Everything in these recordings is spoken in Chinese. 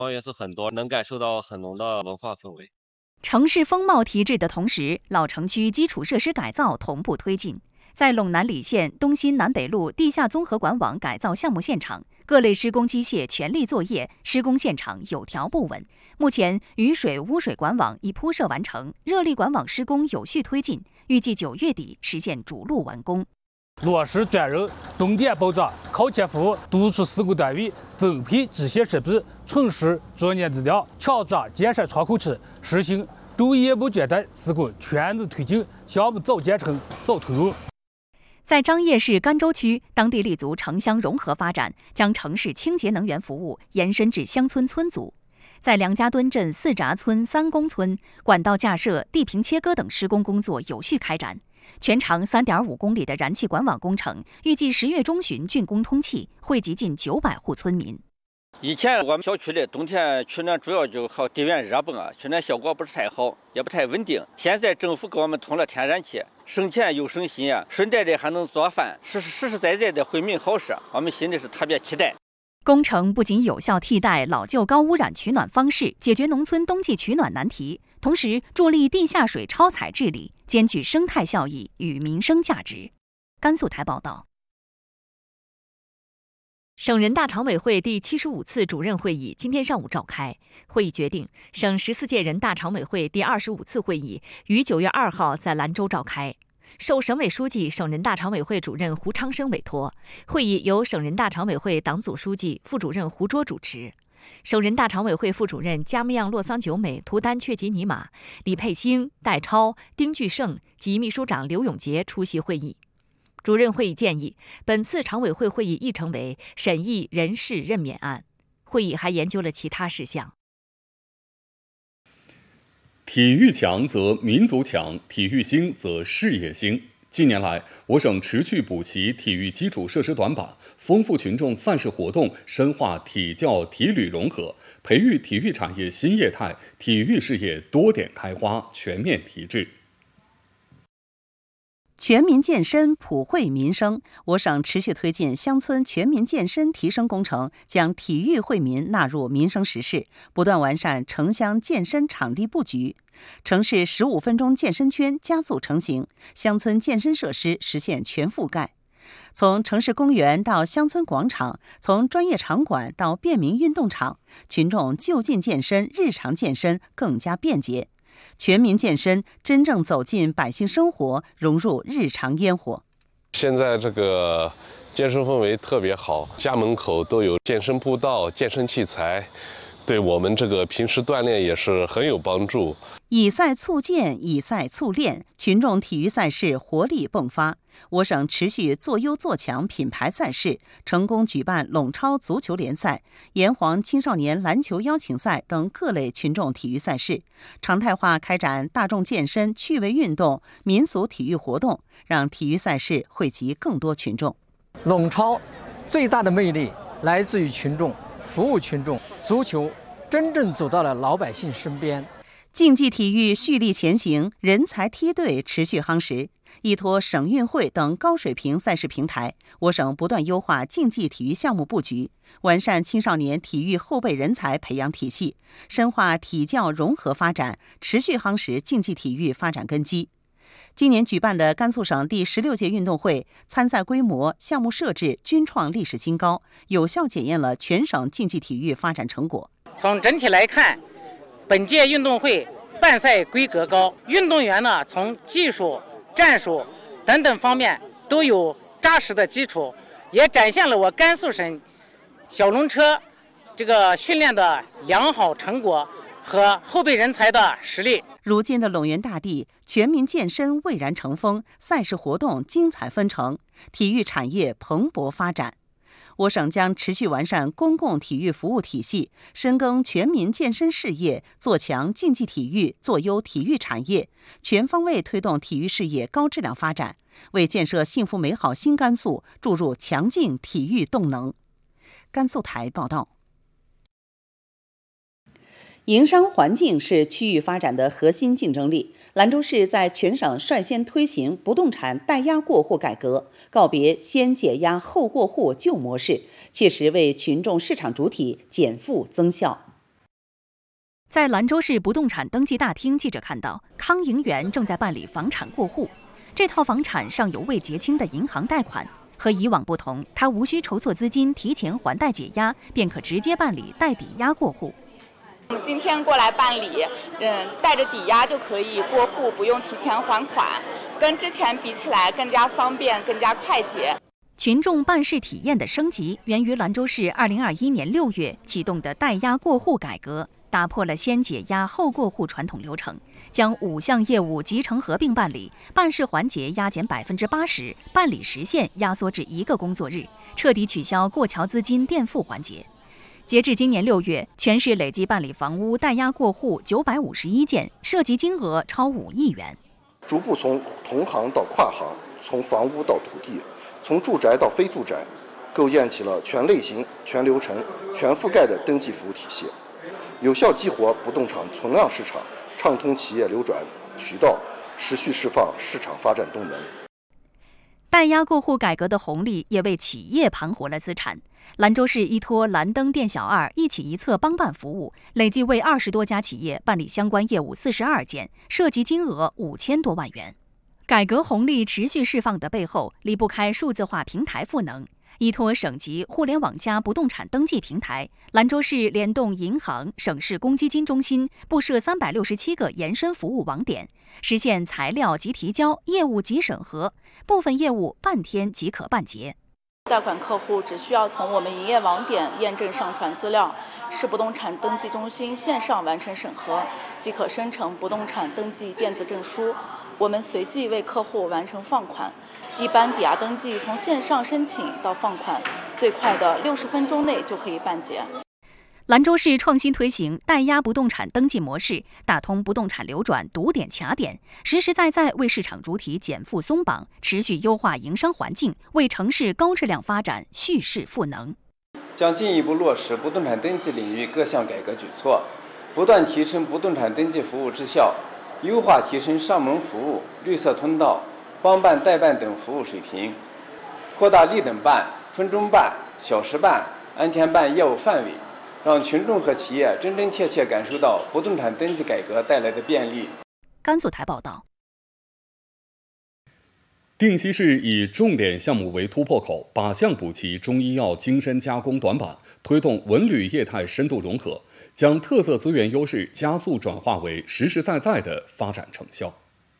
也是很多，能感受到很浓的文化氛围。 城市风貌提质的同时，老城区基础设施改造同步推进。在陇南礼县东新南北路地下综合管网改造项目现场，各类施工机械全力作业，施工现场有条不紊。目前，雨水、污水管网已铺设完成，热力管网施工有序推进，预计9月底实现主路完工。 落实专人动点保障、靠前服务，督促施工单位增配机械设备，城市作业资料，抢抓建设窗口期，实行昼夜不间断施工，全力推进项目早建成、早投用。 在张掖市甘州区，当地立足城乡融合发展，将城市清洁能源服务延伸至乡村村组。在梁家墩镇四闸村三公村，管道架设、地坪切割等施工工作有序开展。全长3.5公里的燃气管网工程，预计10月中旬竣工通气，惠及近900户村民。 以前我们小区里冬天取暖主要就靠地源热泵取暖效果不是太好，也不太稳定。现在政府给我们通了天然气，省钱又省心顺带的还能做饭，实实在在的惠民好事，我们心里是特别期待。 工程不仅有效替代老旧高污染取暖方式，解决农村冬季取暖难题，同时助力地下水超采治理，兼具生态效益与民生价值。甘肃台报道。省人大常委会第75次主任会议今天上午召开，会议决定，省14届人大常委会第25次会议于9月2号在兰州召开，受省委书记、省人大常委会主任胡昌生委托，会议由省人大常委会党组书记、副主任胡卓主持。省人大常委会副主任加木样洛桑久美、图丹雀吉尼玛、李佩兴、戴超、丁巨胜及秘书长刘永杰出席会议。主任会议建议，本次常委会会议议程为审议人事任免案。会议还研究了其他事项。 体育强则民族强，体育兴则事业兴。近年来，我省持续补齐体育基础设施短板，丰富群众赛事活动，深化体教体旅融合，培育体育产业新业态，体育事业多点开花，全面提质。 全民健身普惠民生，我省持续推进乡村全民健身提升工程，将体育惠民纳入民生实事，不断完善城乡健身场地布局，城市15分钟健身圈加速成型，乡村健身设施实现全覆盖。从城市公园到乡村广场，从专业场馆到便民运动场，群众就近健身、日常健身更加便捷。全民健身真正走进百姓生活，融入日常烟火。 现在这个健身氛围特别好，家门口都有健身步道、健身器材，对我们这个平时锻炼也是很有帮助。 以赛促健，以赛促练，群众体育赛事活力迸发。我省持续做优做强品牌赛事，成功举办陇超足球联赛、炎黄青少年篮球邀请赛等各类群众体育赛事，常态化开展大众健身、趣味运动、民俗体育活动，让体育赛事惠及更多群众。 陇超最大的魅力来自于群众，服务群众，足球真正走到了老百姓身边。 竞技体育蓄力前行，人才梯队持续夯实。依托省运会等高水平赛事平台，我省不断优化竞技体育项目布局，完善青少年体育后备人才培养体系，深化体教融合发展，持续夯实竞技体育发展根基。今年举办的甘肃省第16届运动会，参赛规模、项目设置均创历史新高，有效检验了全省竞技体育发展成果。 从整体来看，本届运动会办赛规格高，运动员呢从技术、战术等等方面都有扎实的基础，也展现了我甘肃省小龙车这个训练的良好成果和后备人才的实力。 如今的陇源大地，全民健身蔚然成风，赛事活动精彩纷呈，体育产业蓬勃发展。我省将持续完善公共体育服务体系，深耕全民健身事业，做强竞技体育，做优体育产业，全方位推动体育事业高质量发展，为建设幸福美好新甘肃注入强劲体育动能。甘肃台报道。营商环境是区域发展的核心竞争力。兰州市在全省率先推行不动产代押过户改革，告别先解押后过户旧模式，切实为群众市场主体减负增效。 在兰州市不动产登记大厅，记者看到康营园正在办理房产过户。这套房产上有未结清的银行贷款，和以往不同，他无需筹措资金提前还贷解押，便可直接办理带抵押过户。 我们今天过来办理，带着抵押就可以过户，不用提前还款，跟之前比起来更加方便，更加快捷。 群众办事体验的升级，源于兰州市2021年6月启动的代押过户改革，打破了先解押后过户传统流程，将5项业务集成合并办理，办事环节压减80%，办理时限压缩至1个工作日，彻底取消过桥资金垫付环节。截至今年6月，全市累计办理房屋代押过户951件，涉及金额超5亿元。 逐步从同行到跨行，从房屋到土地，从住宅到非住宅，构建起了全类型、全流程、全覆盖的登记服务体系，有效激活不动产存量市场，畅通企业流转渠道，持续释放市场发展动能。 代押过户改革的红利也为企业盘活了资产。兰州市依托蓝灯店小二一起一策帮办服务，累计为20多家企业办理相关业务42件，涉及金额5000多万元。改革红利持续释放的背后，离不开数字化平台赋能。依托省级互联网加不动产登记平台，兰州市联动银行、省市公积金中心，布设367个延伸服务网点，实现材料即提交、业务即审核，部分业务半天即可办结。 贷款客户只需要从我们营业网点验证上传资料，市不动产登记中心线上完成审核，即可生成不动产登记电子证书。我们随即为客户完成放款。一般抵押登记从线上申请到放款，最快的60分钟内就可以办结。 兰州市创新推行代押不动产登记模式，打通不动产流转堵点卡点，实实在在为市场主体减负松绑，持续优化营商环境，为城市高质量发展蓄势赋能。 将进一步落实不动产登记领域各项改革举措，不断提升不动产登记服务质效，优化提升上门服务、绿色通道、帮办代办等服务水平，扩大立等办、分钟办、小时办、安全办业务范围，让群众和企业真真切切感受到不动产登记改革带来的便利。 甘肃台报道。 定西市以重点项目为突破口，靶向补齐中医药精深加工短板，推动文旅业态深度融合，将特色资源优势加速转化为实实在在的发展成效。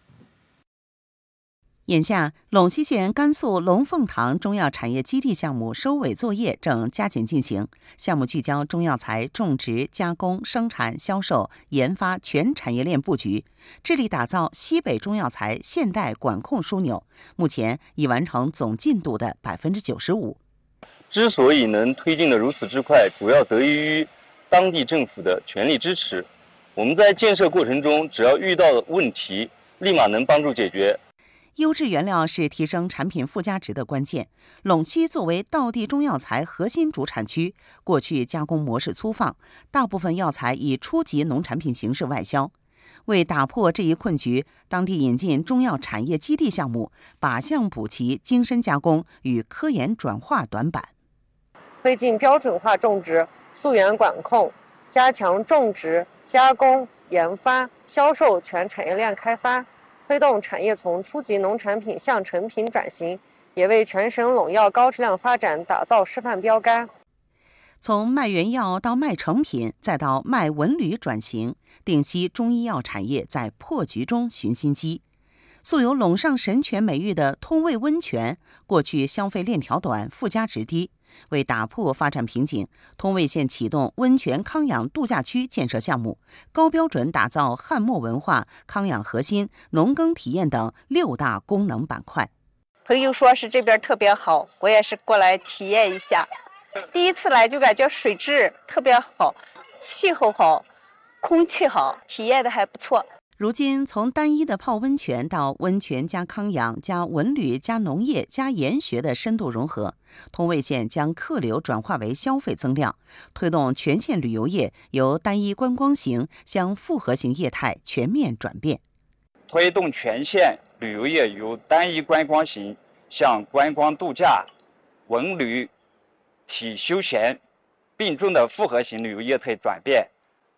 眼下，陇西县甘肃龙凤堂中药产业基地项目收尾作业正加紧进行。项目聚焦中药材种植、加工、生产、销售、研发全产业链布局，致力打造西北中药材现代管控枢纽。目前已完成总进度的95%。 之所以能推进得如此之快，主要得益于当地政府的全力支持。我们在建设过程中，只要遇到问题，立马能帮助解决。 优质原料是提升产品附加值的关键。陇西作为道地中药材核心主产区，过去加工模式粗放，大部分药材以初级农产品形式外销。为打破这一困局，当地引进中药产业基地项目，靶向补齐精深加工与科研转化短板， 推进标准化种植、溯源管控，加强种植、加工、研发、销售全产业链开发，推动产业从初级农产品向成品转型，也为全省陇药高质量发展打造示范标杆。 从卖原药到卖成品，再到卖文旅转型，定西中医药产业在破局中寻新机。素有陇上神泉美誉的通味温泉，过去消费链条短，附加值低。为打破发展瓶颈，通味县启动温泉康养度假区建设项目，高标准打造汉末文化、康养核心、农耕体验等6大功能板块。 朋友说是这边特别好，我也是过来体验一下。第一次来就感觉水质特别好，气候好，空气好，体验的还不错。 如今，从单一的泡温泉到温泉加康养加文旅加农业加研学的深度融合，通味县将客流转化为消费增量，推动全县旅游业由单一观光型向复合型业态全面转变， 推动全县旅游业由单一观光型向观光度假、文旅、体休闲并重的复合型旅游业态转变，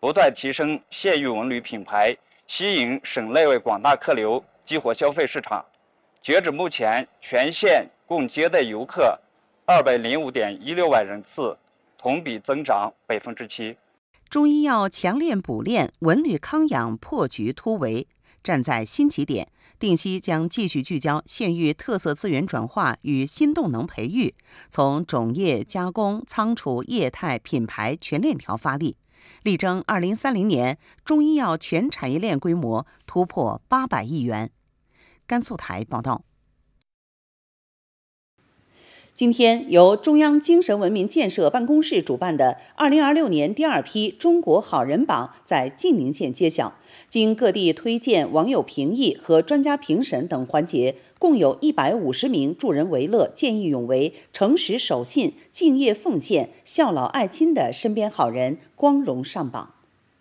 不断提升县域文旅品牌，吸引省内外广大客流，激活消费市场。截止目前，全县共接待游客205.16万人次，同比增长7%。 中医药强链补链，文旅康养破局突围，站在新起点。定西将继续聚焦县域特色资源转化与新动能培育，从种业、加工、仓储、业态、品牌全链条发力，力争2030年中医药全产业链规模突破800亿元。甘肃台报道。今天，由中央精神文明建设办公室主办的2026年第2批中国好人榜在晋宁县揭晓。经各地推荐、网友评议和专家评审等环节，共有150名助人为乐、见义勇为、诚实守信、敬业奉献、孝老爱亲的身边好人光荣上榜。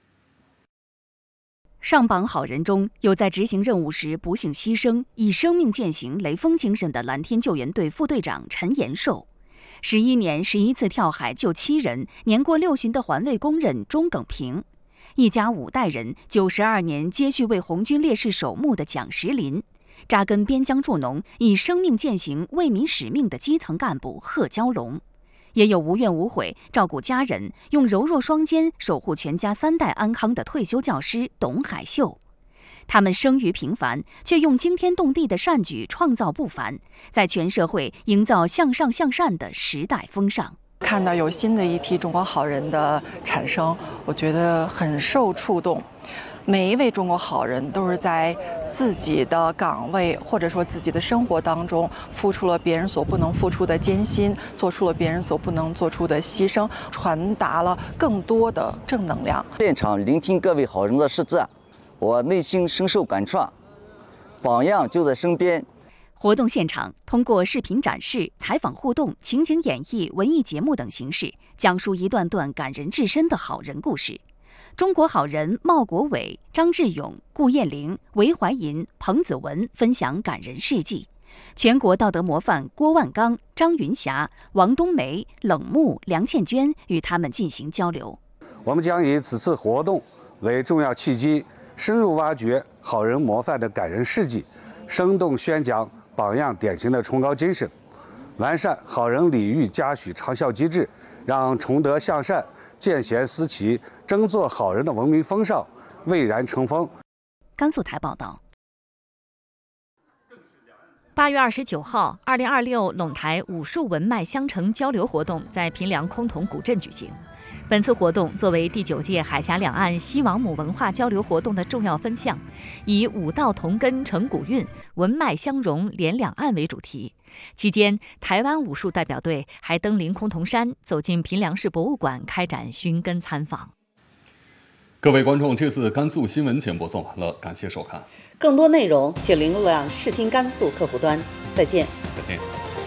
上榜好人中有在执行任务时不幸牺牲、以生命践行雷锋精神的蓝天救援队副队长陈延寿，11年11次跳海救7人、年过60的环卫工人钟耿平，一家5代人92年接续为红军烈士守墓的蒋石林，扎根边疆助农、以生命践行为民使命的基层干部贺娇龙，也有无怨无悔照顾家人、用柔弱双肩守护全家3代安康的退休教师董海秀。他们生于平凡，却用惊天动地的善举创造不凡，在全社会营造向上向善的时代风尚。 看到有新的一批中国好人的产生，我觉得很受触动。每一位中国好人都是在自己的岗位或者说自己的生活当中付出了别人所不能付出的艰辛，做出了别人所不能做出的牺牲，传达了更多的正能量。 现场聆听各位好人的实质，我内心深受感触，榜样就在身边。 活动现场通过视频展示、采访互动、情景演绎、文艺节目等形式，讲述一段段感人至深的好人故事。中国好人茂国伟、张志勇、顾艳玲、韦怀银、彭子文分享感人事迹。全国道德模范郭万刚、张云霞、王冬梅、冷木、梁倩娟与他们进行交流。 我们将以此次活动为重要契机，深入挖掘好人模范的感人事迹，生动宣讲榜样典型的崇高精神，完善好人礼遇嘉许长效机制，让崇德向善、见贤思齐、争做好人的文明风尚蔚然成风。 甘肃台报道。8月29号，2026陇台武术文脉相承交流活动在平凉崆峒古镇举行。本次活动作为第9届海峡两岸西王母文化交流活动的重要分项，以武道同根承古韵，文脉相融连两岸为主题。期间，台湾武术代表队还登临崆峒山，走进平凉市博物馆开展寻根参访。 各位观众，这次甘肃新闻节目播送完了，感谢收看。 更多内容请浏览视听甘肃客户端。再见。 再见。